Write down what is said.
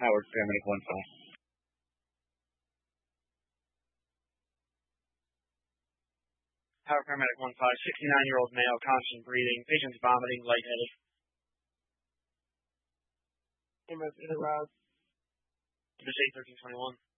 Howard, paramedic 1-5. Howard paramedic 1-5, 69-year-old male, constant breathing, patient's vomiting, lightheaded. EMS in around. Division 1321.